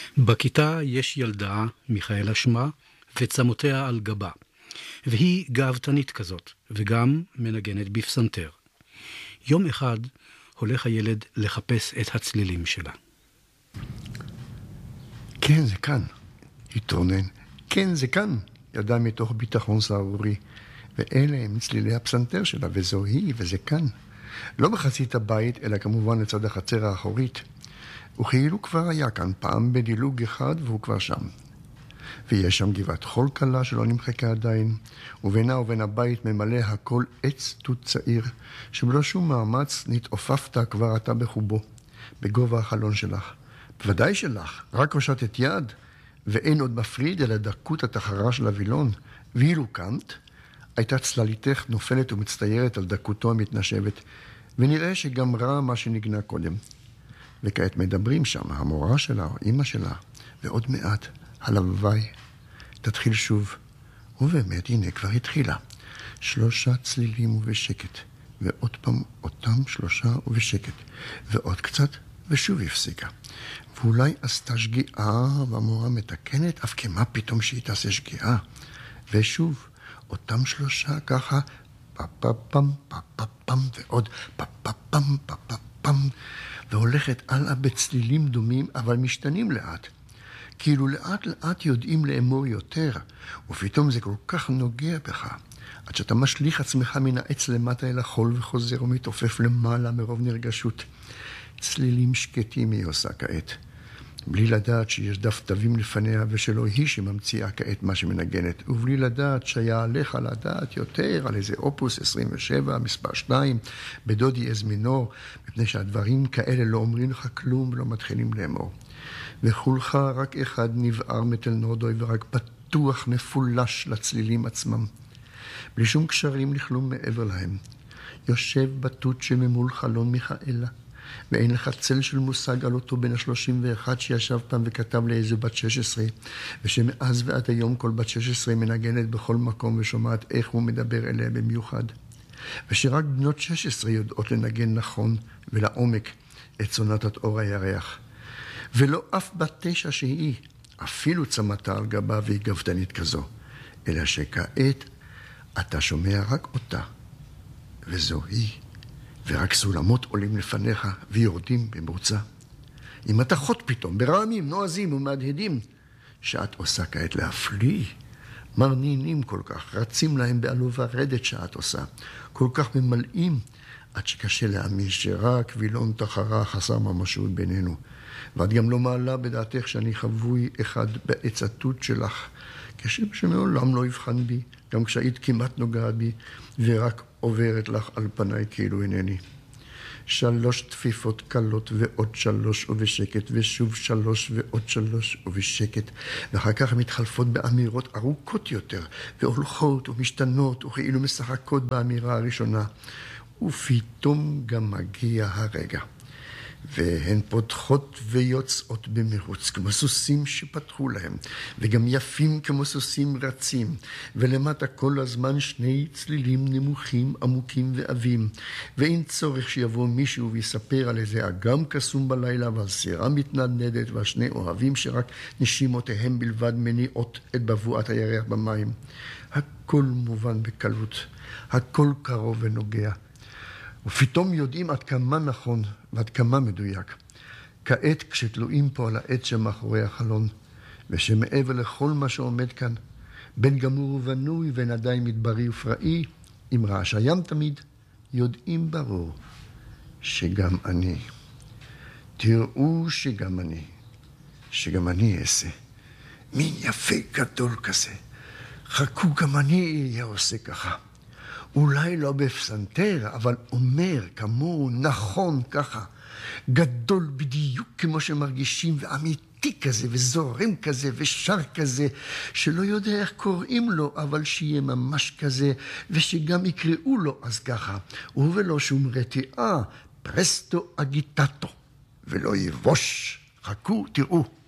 בכיתה יש ילדה, מיכאלה שמה, וצמותיה על גבה. והיא גאוותנית כזאת, וגם מנגנת בפסנתר. יום אחד הולך הילד לחפש את הצלילים שלה. כן, זה כאן, התרונן. כן, זה כאן, ידע מתוך ביטחון סערורי. ואלה הם צלילי הפסנתר שלה, וזו היא, וזה כאן. לא בחצית הבית, אלא כמובן לצד החצר האחורית. וכאילו כבר היה כאן פעם בדילוג אחד, והוא כבר שם. ויש שם גבעת חול קלה שלא נמחקה עדיין, ובינה ובין הבית ממלא הכל עץ תות צעיר, שבלא שום מאמץ נתעופפת כבר אתה בחובו, בגובה החלון שלך. בוודאי שלך, רק הושטת יד, ואין עוד מפריד אלא דקות התחרה של הווילון. ואילו קמת, הייתה צלליתך נופלת ומצטיירת על דקותו המתנשבת, ונראה שגמרה מה שנגנה קודם. וכעת מדברים שם, המורה שלה או אמא שלה, ועוד מעט, הלוואי, תתחיל שוב. ובאמת, הנה כבר התחילה. 3 צלילים ובשקט, ועוד פעם אותם 3 ובשקט, ועוד קצת, ושוב הפסיקה. ואולי עשתה שגיאה, והמורה מתקנת, אף כמה פתאום שהיא תעשה שגיאה. ושוב, אותם 3 ככה, פפפם, פפפם, ועוד פפפם, פפפם, והולכת הלאה בצלילים דומים, אבל משתנים לאט. כאילו לאט לאט יודעים לאמור יותר, ופתאום זה כל כך נוגע בך, עד שאתה משליך עצמך מן העץ למטה אל החול וחוזר ומתעופף למעלה מרוב נרגשות. צלילים שקטים היא עושה כעת, בלי לדעת שיש דף תווים לפניה ושלא היא שממציאה כעת מה שמנגנת, ובלי לדעת שהיה עליך לדעת יותר על איזה אופוס 27, מספר 2, בדודי אז מינור, מפני שהדברים כאלה לא אומרים לך כלום ולא מתחילים לאמור. וכולך רק אחד נבער מתל נורדוי ורק פתוח מפולש לצלילים עצמם, בלי שום קשרים לכלום מעבר להם. יושב בתות שממול חלון מיכאלה, ואין לך צל של מושג על אותו בן ה-31 שישב פעם וכתב לאיזו בת 16, ושמאז ועד היום כל בת 16 מנגנת בכל מקום ושומעת איך הוא מדבר אליה במיוחד. ושרק בנות 16 יודעות לנגן נכון ולעומק את סונטת אור הירח. ולא אף בת 9 שהיא, אפילו צמתה על גבה והיא גבדנית כזו, אלא שכעת אתה שומע רק אותה, וזו היא. ורק סולמות עולים לפניך ויורדים במרוצה. עם מתחות פתאום, ברעמים, נועזים ומהדהדים, שאת עושה כעת להפליא. מרנינים כל כך, רצים להם בעלוב הרדת שאת עושה, כל כך ממלאים, עד שקשה להאמין שרק וילון תחרה חסר ממשות בינינו. ואת גם לא מעלה בדעתך שאני חבוי אחד בעצתות שלך, כשם שמעולם לא יבחן בי, גם כשהיית כמעט נוגעת בי, ורק עוברת לך על פניי כאילו אינני. 3 תפיפות קלות ועוד 3 ובשקט, ושוב 3 ועוד 3 ובשקט, ואחר כך מתחלפות באמירות ארוכות יותר, והולכות ומשתנות, וכאילו משחקות באמירה הראשונה. ופתאום גם מגיע הרגע. והן פותחות ויוצאות במרוץ, כמו סוסים שפתחו להם, וגם יפים כמו סוסים רצים, ולמטה כל הזמן 2 צלילים נמוכים, עמוקים ועבים, ואין צורך שיבוא מישהו ויספר על איזה אגם קסום בלילה, ועל סירה מתנדנדת, ועל 2 אוהבים שרק נשימותיהם בלבד מניעות את בבואת הירח במים. הכל מובן בקלות, הכל קרוב ונוגע. ופתאום יודעים עד כמה נכון ועד כמה מדויק. כעת כשתלויים פה על העץ שמאחורי החלון, ושמעבר לכל מה שעומד כאן, בין גמור ובנוי ונדיים מדברי ופראי, עם רעש הים תמיד, יודעים ברור שגם אני. תראו שגם אני אעשה. מין יפה גדול כזה. חכו גם אני אהיה עושה ככה. אולי לא בפסנתר, אבל אומר כמוהו נכון ככה, גדול בדיוק כמו שמרגישים, ואמיתי כזה, וזורם כזה, ושר כזה, שלא יודע איך קוראים לו, אבל שיהיה ממש כזה, ושגם יקראו לו אז ככה, ובלא שום רתיעה, פרסטו אגיטטו, ולא יבוש. חכו, תראו.